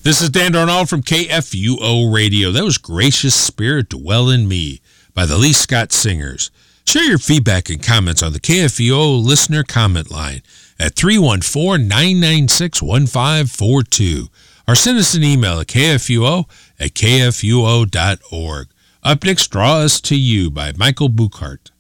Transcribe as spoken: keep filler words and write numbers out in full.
This is Dan Darnall from K F U O Radio. That was Gracious Spirit Dwell in Me by the Lee Scott Singers. Share your feedback and comments on the K F U O listener comment line at three one four, nine nine six, one five four two or send us an email at kfuo at kfuo dot org. Up next, Draw Us to You by Michael Buchart.